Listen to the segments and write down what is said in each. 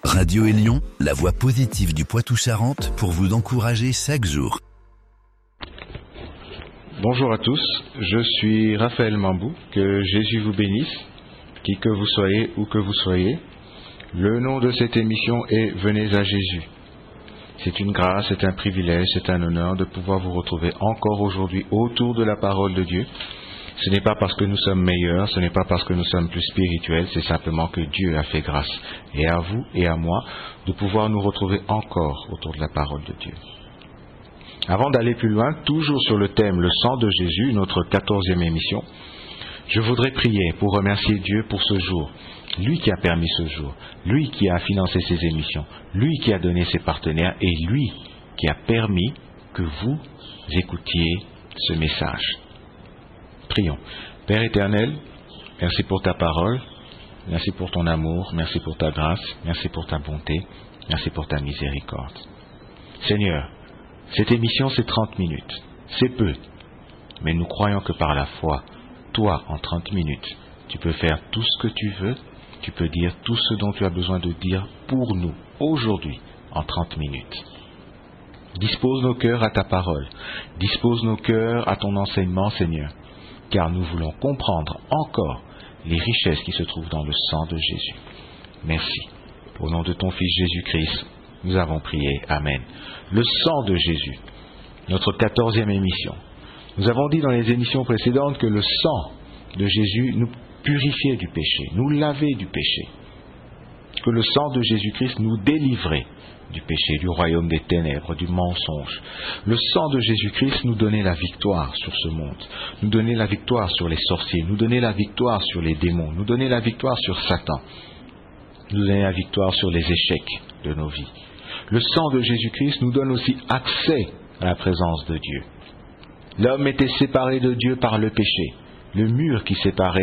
Radio Élion, la voix positive du Poitou-Charentes pour vous encourager chaque jour. Bonjour à tous, je suis Raphaël Mambou, que Jésus vous bénisse, qui que vous soyez, où que vous soyez. Le nom de cette émission est Venez à Jésus. C'est une grâce, c'est un privilège, c'est un honneur de pouvoir vous retrouver encore aujourd'hui autour de la parole de Dieu. Ce n'est pas parce que nous sommes meilleurs, ce n'est pas parce que nous sommes plus spirituels, c'est simplement que Dieu a fait grâce, et à vous et à moi, de pouvoir nous retrouver encore autour de la parole de Dieu. Avant d'aller plus loin, toujours sur le thème Le sang de Jésus, notre 14e émission, je voudrais prier pour remercier Dieu pour ce jour. Lui qui a permis ce jour, lui qui a financé ces émissions, lui qui a donné ses partenaires et lui qui a permis que vous écoutiez ce message. Prions. Père éternel, merci pour ta parole, merci pour ton amour, merci pour ta grâce, merci pour ta bonté, merci pour ta miséricorde. Seigneur, cette émission c'est 30 minutes, c'est peu, mais nous croyons que par la foi, toi en 30 minutes, tu peux faire tout ce que tu veux, tu peux dire tout ce dont tu as besoin de dire pour nous, aujourd'hui, en 30 minutes. Dispose nos cœurs à ta parole, dispose nos cœurs à ton enseignement, Seigneur, car nous voulons comprendre encore les richesses qui se trouvent dans le sang de Jésus. Merci. Au nom de ton Fils Jésus-Christ, nous avons prié. Amen. Le sang de Jésus, notre 14e émission. Nous avons dit dans les émissions précédentes que le sang de Jésus nous purifiait du péché, nous lavait du péché. Que le sang de Jésus-Christ nous délivrait du péché, du royaume des ténèbres, du mensonge. Le sang de Jésus-Christ nous donnait la victoire sur ce monde, nous donnait la victoire sur les sorciers, nous donnait la victoire sur les démons, nous donnait la victoire sur Satan, nous donnait la victoire sur les échecs de nos vies. Le sang de Jésus-Christ nous donne aussi accès à la présence de Dieu. L'homme était séparé de Dieu par le péché, le mur qui sépare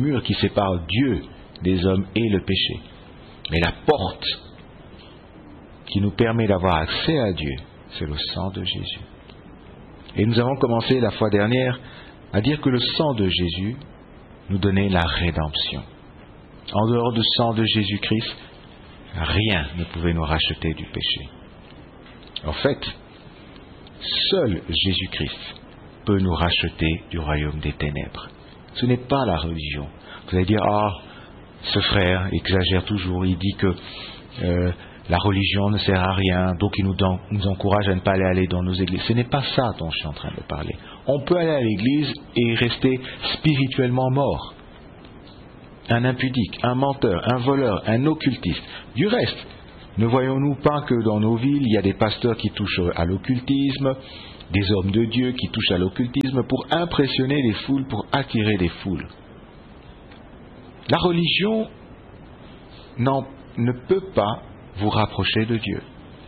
Dieu des hommes et le péché. Mais la porte qui nous permet d'avoir accès à Dieu, c'est le sang de Jésus. Et nous avons commencé la fois dernière à dire que le sang de Jésus nous donnait la rédemption. En dehors du sang de Jésus-Christ, rien ne pouvait nous racheter du péché. En fait, seul Jésus-Christ peut nous racheter du royaume des ténèbres. Ce n'est pas la religion. Vous allez dire, ce frère exagère toujours, il dit que la religion ne sert à rien, donc il nous encourage à ne pas aller dans nos églises. Ce n'est pas ça dont je suis en train de parler. On peut aller à l'église et rester spirituellement mort. Un impudique, un menteur, un voleur, un occultiste. Du reste, ne voyons-nous pas que dans nos villes, il y a des pasteurs qui touchent à l'occultisme, des hommes de Dieu qui touchent à l'occultisme pour impressionner les foules, pour attirer des foules. La religion ne peut pas vous rapprocher de Dieu.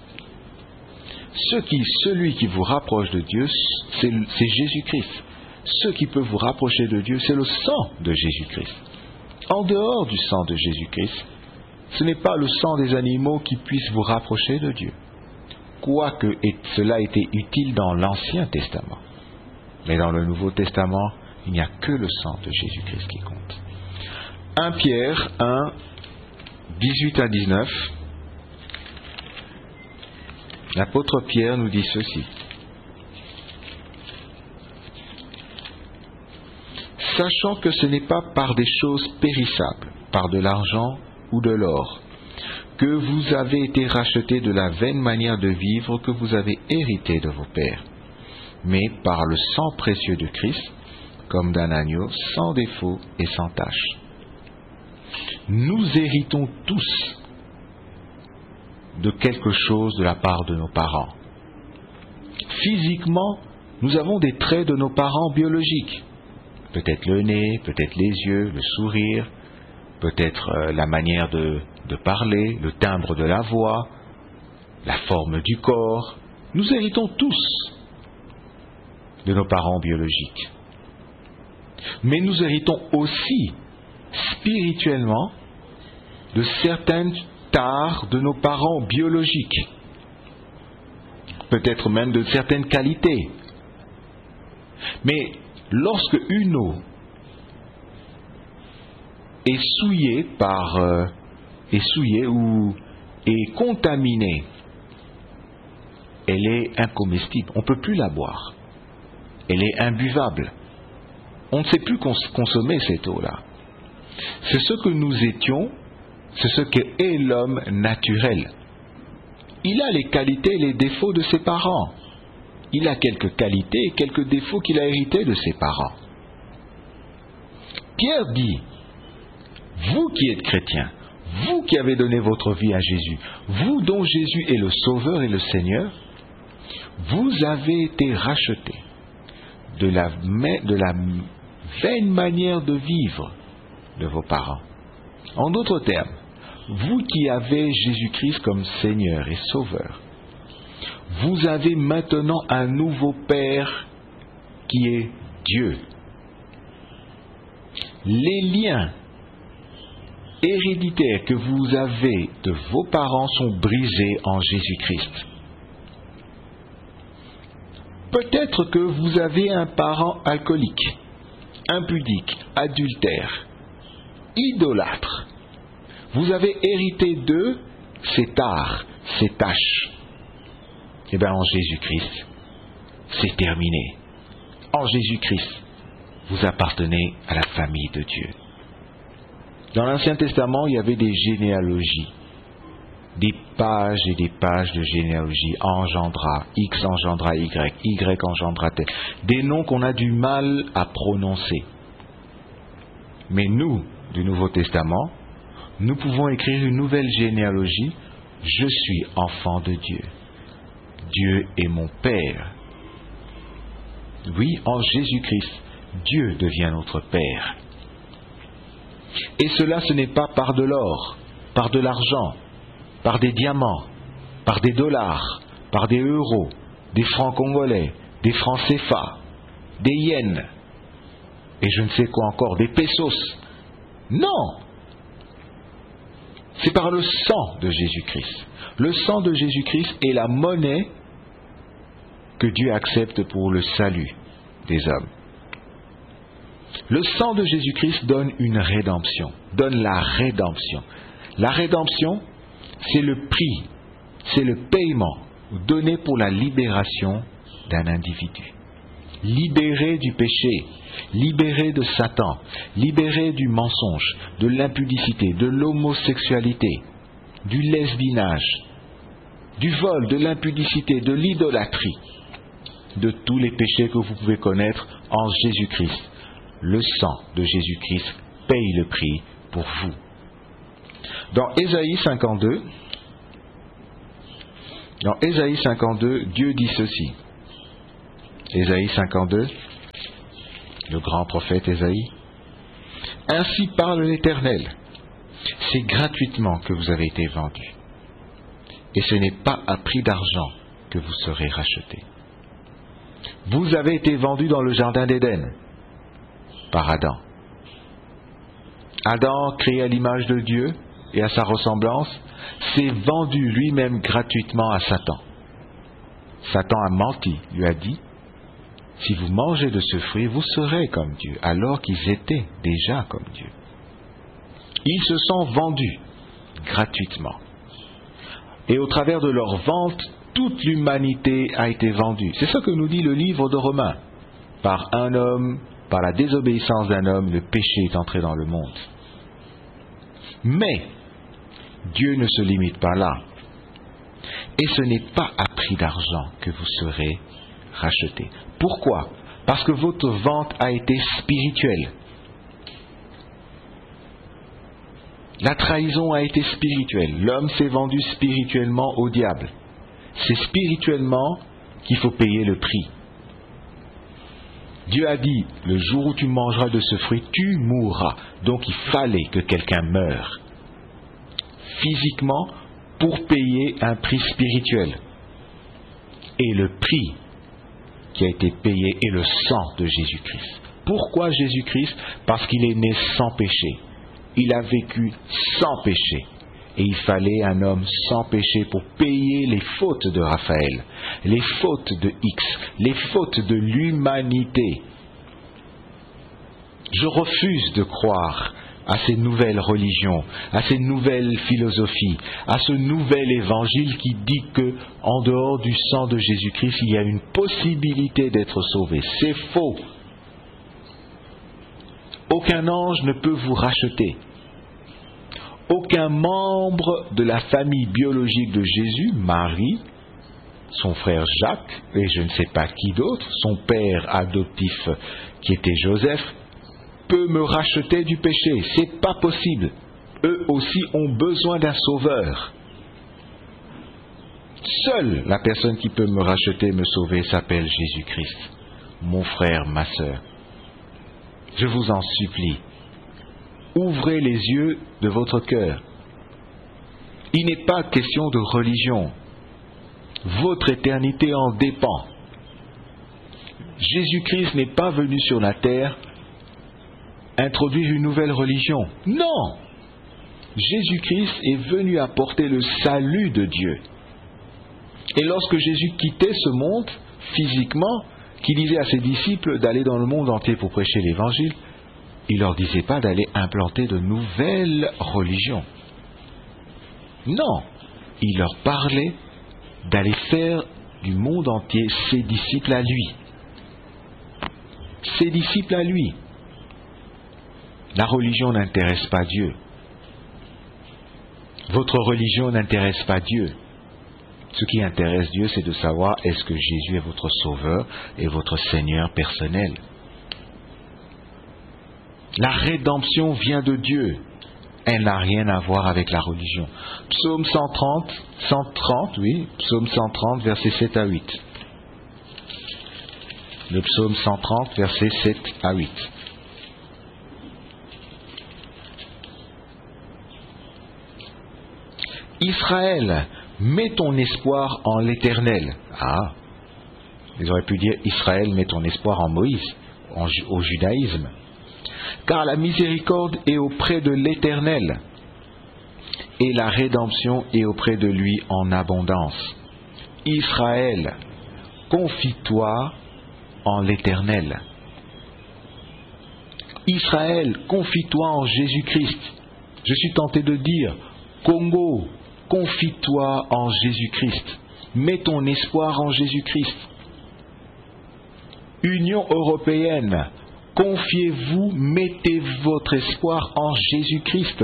Celui qui vous rapproche de Dieu, c'est Jésus-Christ. Ce qui peut vous rapprocher de Dieu, c'est le sang de Jésus-Christ. En dehors du sang de Jésus-Christ, ce n'est pas le sang des animaux qui puisse vous rapprocher de Dieu. Quoique cela était utile dans l'Ancien Testament. Mais dans le Nouveau Testament, il n'y a que le sang de Jésus-Christ qui compte. 1 Pierre 1, 18 à 19. L'apôtre Pierre nous dit ceci. Sachant que ce n'est pas par des choses périssables, par de l'argent ou de l'or, que vous avez été rachetés de la vaine manière de vivre que vous avez hérité de vos pères, mais par le sang précieux de Christ, comme d'un agneau, sans défaut et sans tache. Nous héritons tous de quelque chose de la part de nos parents. Physiquement, nous avons des traits de nos parents biologiques. Peut-être le nez, peut-être les yeux, le sourire, peut-être la manière de parler, le timbre de la voix, la forme du corps. Nous héritons tous de nos parents biologiques. Mais nous héritons aussi spirituellement de certaines tares de nos parents biologiques, peut-être même de certaines qualités. Mais lorsque une eau est souillée ou est contaminée, elle est incomestible. On ne peut plus la boire. Elle est imbuvable. On ne sait plus consommer cette eau-là. C'est ce que nous étions, c'est ce qu'est l'homme naturel. Il a les qualités et les défauts de ses parents. Il a quelques qualités et quelques défauts qu'il a hérités de ses parents. Pierre dit, vous qui êtes chrétiens, vous qui avez donné votre vie à Jésus, vous dont Jésus est le Sauveur et le Seigneur, vous avez été rachetés de la vaine manière de vivre de vos parents. En d'autres termes, vous qui avez Jésus-Christ comme Seigneur et Sauveur, vous avez maintenant un nouveau Père qui est Dieu. Les liens héréditaires que vous avez de vos parents sont brisés en Jésus-Christ. Peut-être que vous avez un parent alcoolique, impudique, adultère, idolâtre. Vous avez hérité d'eux ces tares, ces tâches. Eh bien, en Jésus-Christ, c'est terminé. En Jésus-Christ, vous appartenez à la famille de Dieu. Dans l'Ancien Testament, il y avait des généalogies, des pages et des pages de généalogie. Engendra, X engendra Y, Y engendra T. Des noms qu'on a du mal à prononcer. Mais nous, du Nouveau Testament, nous pouvons écrire une nouvelle généalogie. Je suis enfant de Dieu. Dieu est mon Père. Oui, en Jésus-Christ, Dieu devient notre Père. Et cela, ce n'est pas par de l'or, par de l'argent, par des diamants, par des dollars, par des euros, des francs congolais, des francs CFA, des yens, et je ne sais quoi encore, des pesos. Non! C'est par le sang de Jésus-Christ. Le sang de Jésus-Christ est la monnaie que Dieu accepte pour le salut des hommes. Le sang de Jésus-Christ donne une rédemption, donne la rédemption. La rédemption, c'est le prix, c'est le paiement donné pour la libération d'un individu. Libéré du péché, libéré de Satan, libéré du mensonge, de l'impudicité, de l'homosexualité, du lesbinage, du vol, de l'impudicité, de l'idolâtrie, de tous les péchés que vous pouvez connaître en Jésus-Christ. Le sang de Jésus-Christ paye le prix pour vous. Dans Ésaïe 52, Dieu dit ceci. Ésaïe 52, le grand prophète Ésaïe. Ainsi parle l'Éternel. C'est gratuitement que vous avez été vendus. Et ce n'est pas à prix d'argent que vous serez rachetés. Vous avez été vendus dans le jardin d'Éden par Adam. Adam, créé à l'image de Dieu et à sa ressemblance, s'est vendu lui-même gratuitement à Satan. Satan a menti, lui a dit, si vous mangez de ce fruit, vous serez comme Dieu, alors qu'ils étaient déjà comme Dieu. Ils se sont vendus gratuitement. Et au travers de leur vente, toute l'humanité a été vendue. C'est ce que nous dit le livre de Romains. Par un homme, par la désobéissance d'un homme, le péché est entré dans le monde. Mais Dieu ne se limite pas là. Et ce n'est pas à prix d'argent que vous serez rachetés. Pourquoi? Parce que votre vente a été spirituelle. La trahison a été spirituelle. L'homme s'est vendu spirituellement au diable. C'est spirituellement qu'il faut payer le prix. Dieu a dit, le jour où tu mangeras de ce fruit, tu mourras. Donc il fallait que quelqu'un meure physiquement pour payer un prix spirituel. Et le prix qui a été payé est le sang de Jésus-Christ. Pourquoi Jésus-Christ? Parce qu'il est né sans péché. Il a vécu sans péché. Et il fallait un homme sans péché pour payer les fautes de Raphaël, les fautes de X, les fautes de l'humanité. Je refuse de croire à ces nouvelles religions, à ces nouvelles philosophies, à ce nouvel évangile qui dit que, en dehors du sang de Jésus-Christ, il y a une possibilité d'être sauvé. C'est faux. Aucun ange ne peut vous racheter. Aucun membre de la famille biologique de Jésus, Marie, son frère Jacques, et je ne sais pas qui d'autre, son père adoptif qui était Joseph, peut me racheter du péché. C'est pas possible. Eux aussi ont besoin d'un sauveur. Seule la personne qui peut me racheter, me sauver, s'appelle Jésus-Christ. Mon frère, ma sœur, je vous en supplie, ouvrez les yeux de votre cœur. Il n'est pas question de religion. Votre éternité en dépend. Jésus-Christ n'est pas venu sur la terre introduire une nouvelle religion. Non! Jésus-Christ est venu apporter le salut de Dieu. Et lorsque Jésus quittait ce monde, physiquement, qu'il disait à ses disciples d'aller dans le monde entier pour prêcher l'évangile, il ne leur disait pas d'aller implanter de nouvelles religions. Non! Il leur parlait d'aller faire du monde entier ses disciples à lui. Ses disciples à lui. La religion n'intéresse pas Dieu. Votre religion n'intéresse pas Dieu. Ce qui intéresse Dieu, c'est de savoir est-ce que Jésus est votre sauveur et votre Seigneur personnel. La rédemption vient de Dieu. Elle n'a rien à voir avec la religion. Psaume 130, Psaume 130, versets 7 à 8. Le psaume 130, versets 7 à 8. Israël, mets ton espoir en l'Éternel. Ah, ils auraient pu dire Israël, mets ton espoir en Moïse, au judaïsme. Car la miséricorde est auprès de l'Éternel, et la rédemption est auprès de lui en abondance. Israël, confie-toi en l'Éternel. Israël, confie-toi en Jésus-Christ. Je suis tenté de dire, Congo, confie-toi en Jésus-Christ. Mets ton espoir en Jésus-Christ. Union européenne, confiez-vous, mettez votre espoir en Jésus-Christ.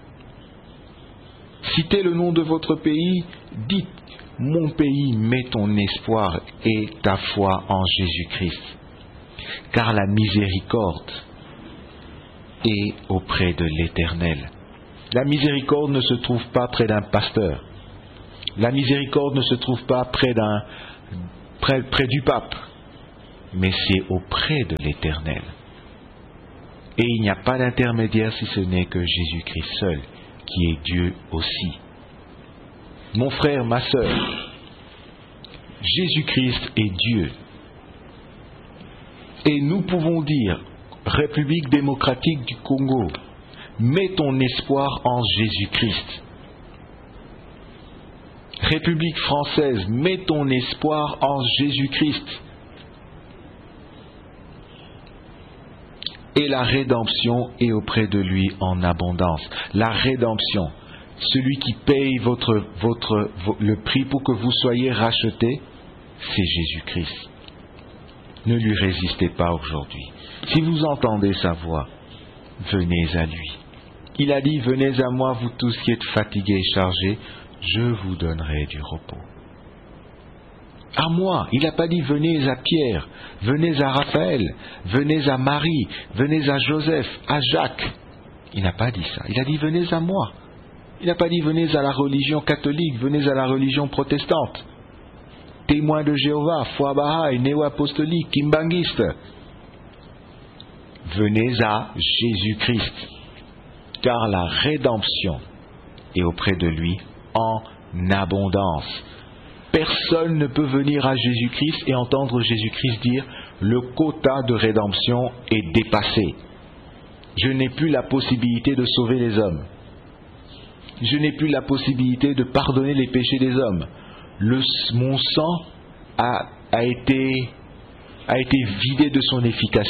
Citez le nom de votre pays, dites, mon pays, mets ton espoir et ta foi en Jésus-Christ. Car la miséricorde est auprès de l'Éternel. La miséricorde ne se trouve pas près d'un pasteur. La miséricorde ne se trouve pas près du pape. Mais c'est auprès de l'Éternel. Et il n'y a pas d'intermédiaire si ce n'est que Jésus-Christ seul, qui est Dieu aussi. Mon frère, ma sœur, Jésus-Christ est Dieu. Et nous pouvons dire, République démocratique du Congo, mets ton espoir en Jésus-Christ. République française, mets ton espoir en Jésus-Christ. Et la rédemption est auprès de lui en abondance. La rédemption, celui qui paye le prix pour que vous soyez rachetés, c'est Jésus-Christ. Ne lui résistez pas aujourd'hui. Si vous entendez sa voix, venez à lui. Il a dit, venez à moi, vous tous qui êtes fatigués et chargés, je vous donnerai du repos. À moi, il n'a pas dit venez à Pierre, venez à Raphaël, venez à Marie, venez à Joseph, à Jacques. Il n'a pas dit ça. Il a dit venez à moi. Il n'a pas dit venez à la religion catholique, venez à la religion protestante. Témoins de Jéhovah, foi Baha'i, néo-apostolique, kimbanguiste. Venez à Jésus-Christ, car la rédemption est auprès de lui en abondance. Personne ne peut venir à Jésus-Christ et entendre Jésus-Christ dire « Le quota de rédemption est dépassé. Je n'ai plus la possibilité de sauver les hommes. Je n'ai plus la possibilité de pardonner les péchés des hommes. Mon sang a été vidé de son efficacité. »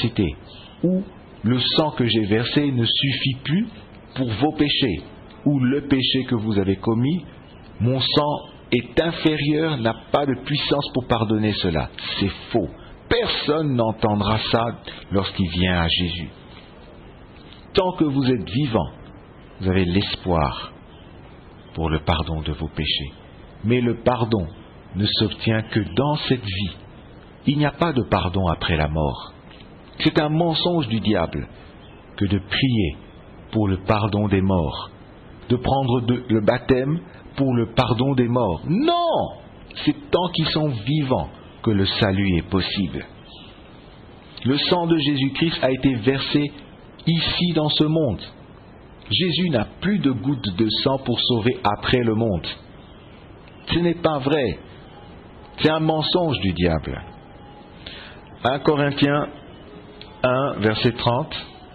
Ou le sang que j'ai versé ne suffit plus pour vos péchés, ou le péché que vous avez commis, mon sang est inférieur, n'a pas de puissance pour pardonner cela. C'est faux. Personne n'entendra ça lorsqu'il vient à Jésus. Tant que vous êtes vivant, vous avez l'espoir pour le pardon de vos péchés. Mais le pardon ne s'obtient que dans cette vie. Il n'y a pas de pardon après la mort. C'est un mensonge du diable que de prier pour le pardon des morts, de prendre le baptême pour le pardon des morts. Non! C'est tant qu'ils sont vivants que le salut est possible. Le sang de Jésus-Christ a été versé ici dans ce monde. Jésus n'a plus de gouttes de sang pour sauver après le monde. Ce n'est pas vrai. C'est un mensonge du diable. 1 Corinthiens 1, verset 30.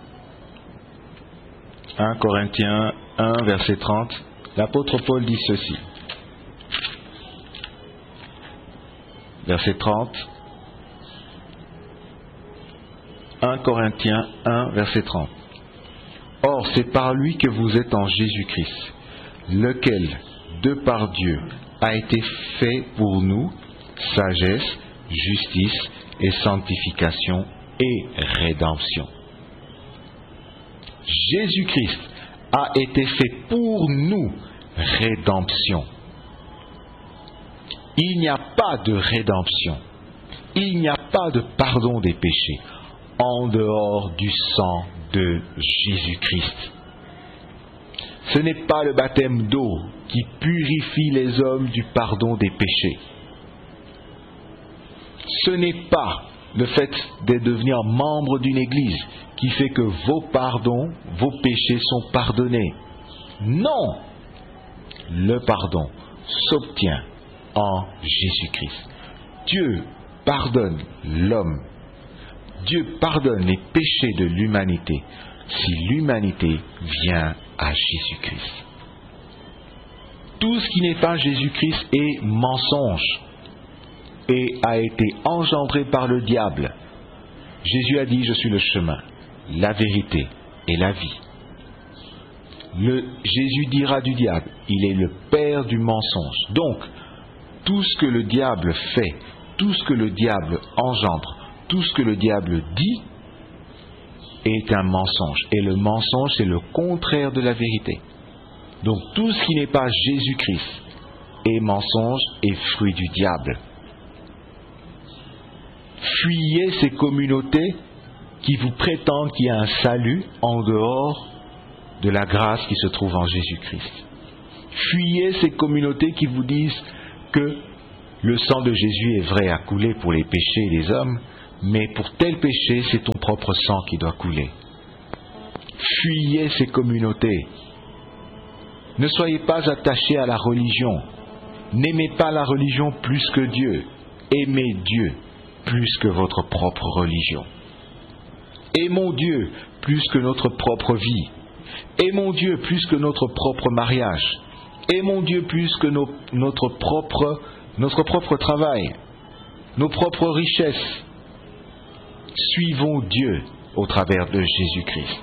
1 Corinthiens 1, verset 30. L'apôtre Paul dit ceci. Verset 30. 1 Corinthiens 1, verset 30. Or, c'est par lui que vous êtes en Jésus-Christ, lequel, de par Dieu, a été fait pour nous sagesse, justice et sanctification et rédemption. Jésus-Christ a été fait pour nous rédemption. Il n'y a pas de rédemption, il n'y a pas de pardon des péchés en dehors du sang de Jésus-Christ. Ce n'est pas le baptême d'eau qui purifie les hommes du pardon des péchés. Ce n'est pas le fait de devenir membre d'une église qui fait que vos péchés sont pardonnés. Non! Le pardon s'obtient en Jésus-Christ. Dieu pardonne l'homme. Dieu pardonne les péchés de l'humanité si l'humanité vient à Jésus-Christ. Tout ce qui n'est pas Jésus-Christ est mensonge et a été engendré par le diable. Jésus a dit, je suis le chemin, la vérité et la vie. Jésus dira du diable, il est le père du mensonge. Donc, tout ce que le diable fait, tout ce que le diable engendre, tout ce que le diable dit est un mensonge. Et le mensonge, c'est le contraire de la vérité. Donc tout ce qui n'est pas Jésus-Christ est mensonge et fruit du diable. Fuyez ces communautés qui vous prétendent qu'il y a un salut en dehors de la grâce qui se trouve en Jésus-Christ. Fuyez ces communautés qui vous disent que le sang de Jésus est vrai à couler pour les péchés des hommes, mais pour tel péché, c'est ton propre sang qui doit couler. Fuyez ces communautés. Ne soyez pas attachés à la religion. N'aimez pas la religion plus que Dieu. Aimez Dieu plus que votre propre religion. Aimons Dieu plus que notre propre vie. Aimons Dieu plus que notre propre mariage. Aimons Dieu plus que notre propre travail, nos propres richesses. Suivons Dieu au travers de Jésus-Christ.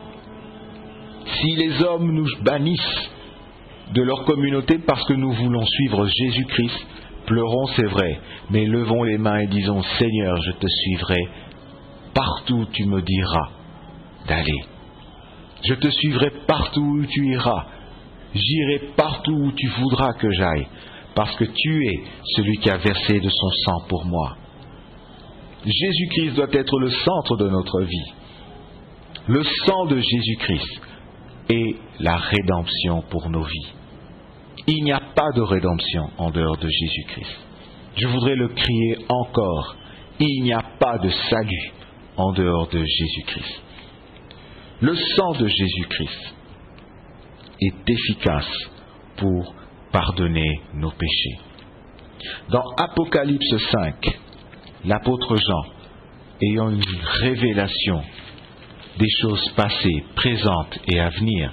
Si les hommes nous bannissent de leur communauté parce que nous voulons suivre Jésus-Christ, pleurons, c'est vrai, mais levons les mains et disons, Seigneur, je te suivrai partout où tu me diras d'aller. Je te suivrai partout où tu iras. J'irai partout où tu voudras que j'aille, parce que tu es celui qui a versé de son sang pour moi. Jésus-Christ doit être le centre de notre vie. Le sang de Jésus-Christ est la rédemption pour nos vies. Il n'y a pas de rédemption en dehors de Jésus-Christ. Je voudrais le crier encore. Il n'y a pas de salut en dehors de Jésus-Christ. Le sang de Jésus-Christ est efficace pour pardonner nos péchés. Dans Apocalypse 5, l'apôtre Jean, ayant une révélation des choses passées, présentes et à venir,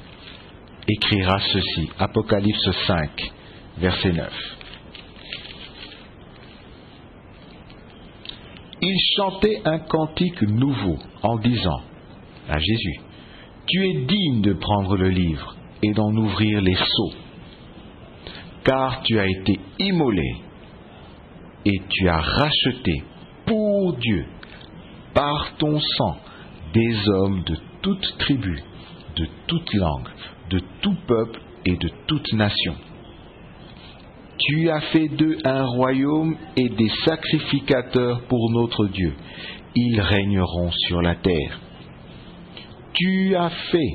écrira ceci, Apocalypse 5, verset 9. Il chantait un cantique nouveau en disant, à Jésus, tu es digne de prendre le livre et d'en ouvrir les sceaux, car tu as été immolé et tu as racheté pour Dieu, par ton sang, des hommes de toute tribu, de toute langue, de tout peuple et de toute nation. Tu as fait d'eux un royaume et des sacrificateurs pour notre Dieu. Ils régneront sur la terre. Tu as fait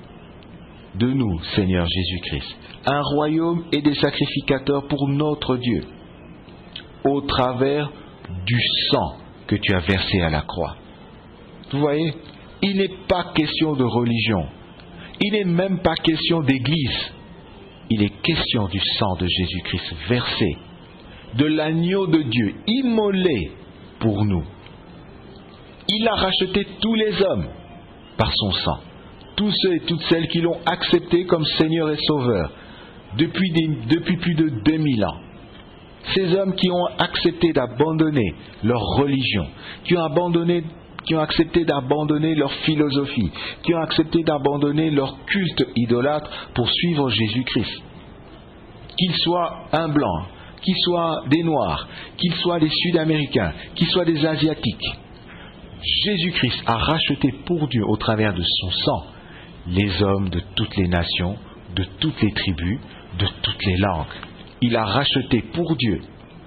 de nous, Seigneur Jésus-Christ, un royaume et des sacrificateurs pour notre Dieu, au travers du sang que tu as versé à la croix. Vous voyez, il n'est pas question de religion, il n'est même pas question d'église, il est question du sang de Jésus-Christ versé, de l'agneau de Dieu immolé pour nous. Il a racheté tous les hommes par son sang, tous ceux et toutes celles qui l'ont accepté comme Seigneur et Sauveur depuis plus de 2000 ans. Ces hommes qui ont accepté d'abandonner leur religion, qui ont accepté d'abandonner leur philosophie, qui ont accepté d'abandonner leur culte idolâtre pour suivre Jésus-Christ. Qu'ils soient un blanc, qu'ils soient des noirs, qu'ils soient des Sud-Américains, qu'ils soient des Asiatiques. Jésus-Christ a racheté pour Dieu au travers de son sang les hommes de toutes les nations, de toutes les tribus, de toutes les langues. Il a racheté pour Dieu,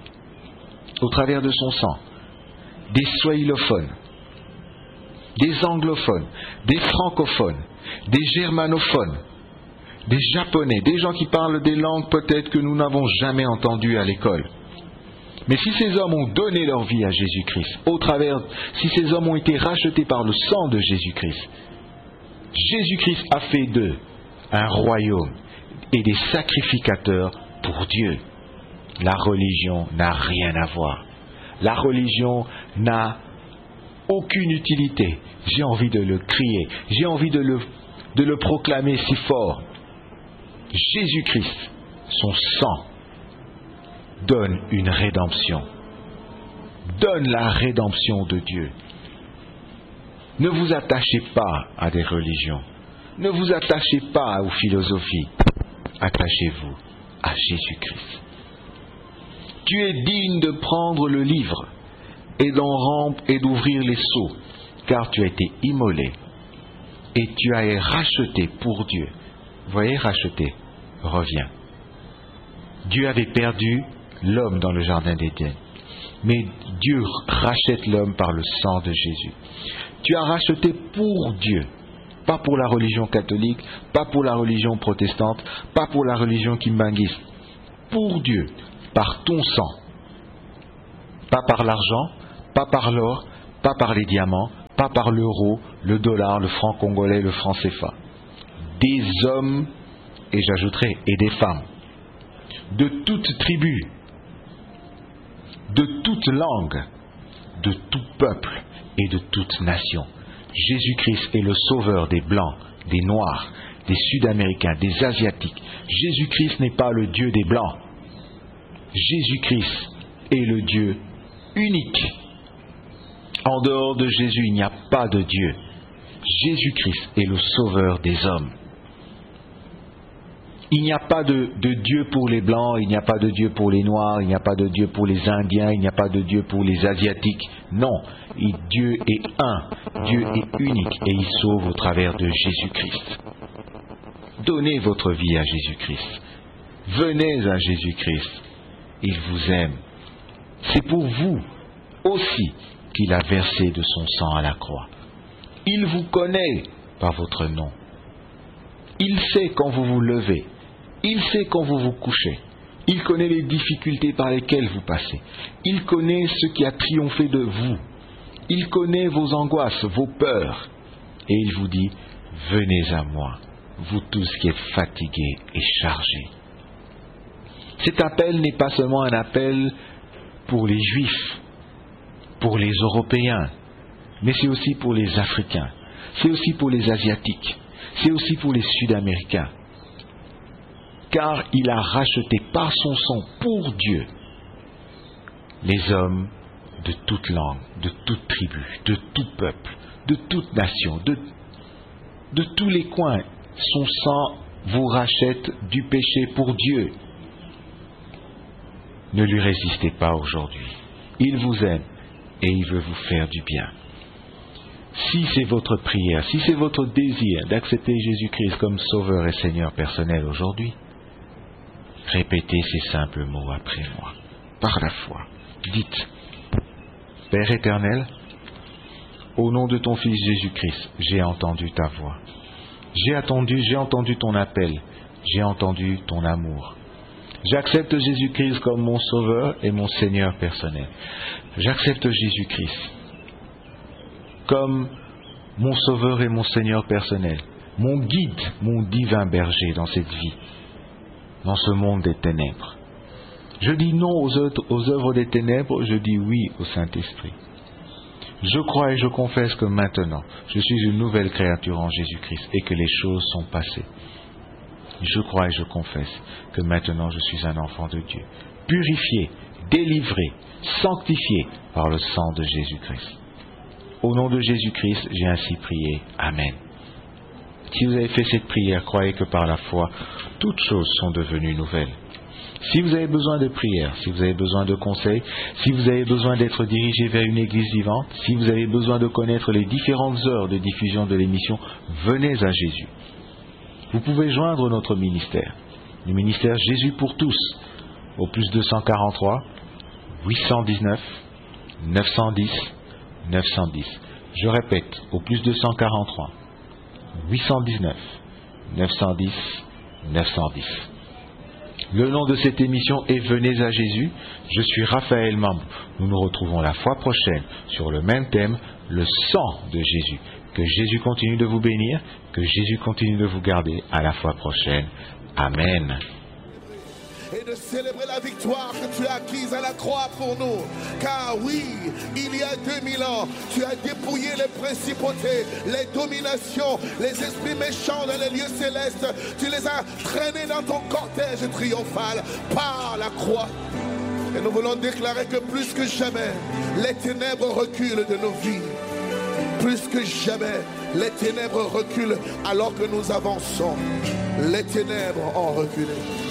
au travers de son sang, des swahilophones, des anglophones, des francophones, des germanophones, des japonais, des gens qui parlent des langues peut-être que nous n'avons jamais entendues à l'école. Mais si ces hommes ont donné leur vie à Jésus-Christ, si ces hommes ont été rachetés par le sang de Jésus-Christ, Jésus-Christ a fait d'eux un royaume et des sacrificateurs pour Dieu. La religion n'a rien à voir. La religion n'a aucune utilité. J'ai envie de le crier, j'ai envie de le proclamer si fort. Jésus-Christ, son sang, donne une rédemption. Donne la rédemption de Dieu. Ne vous attachez pas à des religions. Ne vous attachez pas aux philosophies. Attachez-vous à Jésus-Christ. Tu es digne de prendre le livre et d'ouvrir les sceaux, car tu as été immolé et tu as été racheté pour Dieu. Vous voyez, racheté, revient. Dieu avait perdu l'homme dans le jardin d'Éden, mais Dieu rachète l'homme par le sang de Jésus. Tu as racheté pour Dieu, pas pour la religion catholique, pas pour la religion protestante, pas pour la religion kimbanguiste, pour Dieu, par ton sang, pas par l'argent, pas par l'or, pas par les diamants, pas par l'euro, le dollar, le franc congolais, le franc CFA. Des hommes, et j'ajouterai, et des femmes, de toute tribu, de toute langue, de tout peuple et de toute nation. Jésus-Christ est le sauveur des blancs, des noirs, des sud-américains, des asiatiques. Jésus-Christ n'est pas le Dieu des blancs. Jésus-Christ est le Dieu unique. En dehors de Jésus, il n'y a pas de Dieu. Jésus-Christ est le sauveur des hommes. Il n'y a pas de Dieu pour les Blancs, il n'y a pas de Dieu pour les Noirs, il n'y a pas de Dieu pour les Indiens, il n'y a pas de Dieu pour les Asiatiques. Non, Dieu est un, Dieu est unique et il sauve au travers de Jésus-Christ. Donnez votre vie à Jésus-Christ. Venez à Jésus-Christ. Il vous aime. C'est pour vous aussi qu'il a versé de son sang à la croix. Il vous connaît par votre nom. Il sait quand vous vous levez. Il sait quand vous vous couchez. Il connaît les difficultés par lesquelles vous passez. Il connaît ce qui a triomphé de vous. Il connaît vos angoisses, vos peurs. Et il vous dit, venez à moi, vous tous qui êtes fatigués et chargés. Cet appel n'est pas seulement un appel pour les Juifs, pour les Européens, mais c'est aussi pour les Africains, c'est aussi pour les Asiatiques, c'est aussi pour les Sud-Américains. Car il a racheté par son sang pour Dieu les hommes de toute langue, de toute tribu, de tout peuple, de toute nation, de de tous les coins. Son sang vous rachète du péché pour Dieu. Ne lui résistez pas aujourd'hui. Il vous aime et il veut vous faire du bien. Si c'est votre prière, si c'est votre désir d'accepter Jésus-Christ comme Sauveur et Seigneur personnel aujourd'hui, répétez ces simples mots après moi, par la foi. Dites, Père éternel, au nom de ton Fils Jésus-Christ, j'ai entendu ta voix. J'ai entendu ton appel, j'ai entendu ton amour. J'accepte Jésus-Christ comme mon Sauveur et mon Seigneur personnel. J'accepte Jésus-Christ comme mon Sauveur et mon Seigneur personnel, mon guide, mon divin berger dans cette vie, dans ce monde des ténèbres. Je dis non aux œuvres des ténèbres, je dis oui au Saint-Esprit. Je crois et je confesse que maintenant, je suis une nouvelle créature en Jésus-Christ et que les choses sont passées. Je crois et je confesse que maintenant je suis un enfant de Dieu, purifié, délivré, sanctifié par le sang de Jésus-Christ. Au nom de Jésus-Christ, j'ai ainsi prié. Amen. Si vous avez fait cette prière, croyez que par la foi, toutes choses sont devenues nouvelles. Si vous avez besoin de prière, si vous avez besoin de conseils, si vous avez besoin d'être dirigé vers une église vivante, si vous avez besoin de connaître les différentes heures de diffusion de l'émission, venez à Jésus. Vous pouvez joindre notre ministère, le ministère Jésus pour tous, au plus 243 819 910 910. Je répète, au plus 243 819 910 910. Le nom de cette émission est Venez à Jésus. Je suis Raphaël Mambou. Nous nous retrouvons la fois prochaine sur le même thème, le sang de Jésus. Que Jésus continue de vous bénir, que Jésus continue de vous garder. À la fois prochaine. Amen. Et de célébrer la victoire que tu as acquise à la croix pour nous. Car oui, il y a 2000 ans, tu as dépouillé les principautés, les dominations, les esprits méchants dans les lieux célestes. Tu les as traînés dans ton cortège triomphal par la croix. Et nous voulons déclarer que plus que jamais, les ténèbres reculent de nos vies. Plus que jamais, les ténèbres reculent alors que nous avançons. Les ténèbres ont reculé.